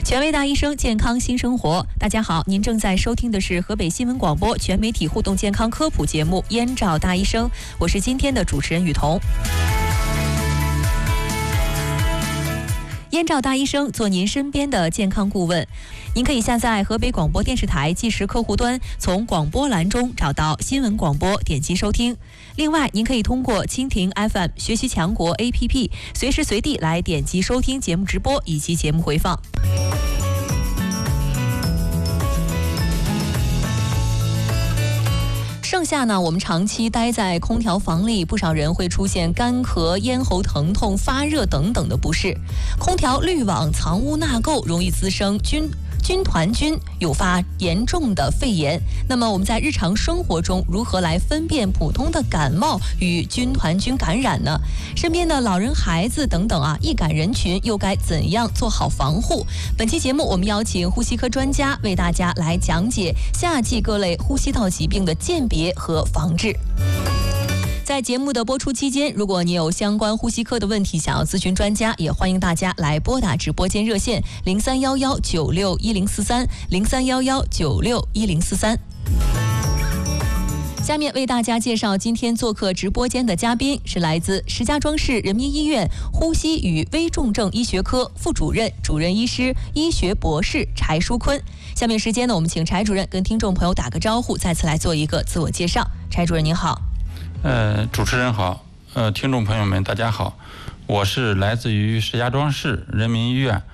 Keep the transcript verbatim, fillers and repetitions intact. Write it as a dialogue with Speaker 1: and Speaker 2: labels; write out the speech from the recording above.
Speaker 1: 权威大医生，健康新生活。大家好，您正在收听的是河北新闻广播全媒体互动健康科普节目《燕赵大医生》，我是今天的主持人雨桐。燕赵大医生做您身边的健康顾问，您可以下载河北广播电视台即时客户端，从广播栏中找到新闻广播，点击收听。另外，您可以通过蜻蜓 F M、学习强国 A P P， 随时随地来点击收听节目直播以及节目回放。盛夏呢，我们长期待在空调房里，不少人会出现干咳、咽喉疼痛、发热等等的不适。空调滤网藏污纳垢，容易滋生菌军团菌，诱发严重的肺炎。那么我们在日常生活中如何来分辨普通的感冒与军团菌感染呢？身边的老人、孩子等等啊，易感人群又该怎样做好防护？本期节目我们邀请呼吸科专家为大家来讲解夏季各类呼吸道疾病的鉴别和防治。在节目的播出期间，如果你有相关呼吸科的问题想要咨询专家，也欢迎大家来拨打直播间热线零三幺幺九六一零四三零三幺幺九六一零四三。下面为大家介绍今天做客直播间的嘉宾是来自石家庄市人民医院呼吸与危重症医学科副主任、主任医师、医学博士柴书坤。下面时间呢，我们请柴主任跟听众朋友打个招呼，再次来做一个自我介绍。柴主任您好。
Speaker 2: 呃，主持人好，呃，听众朋友们大家好，我是来自于石家庄市人民医院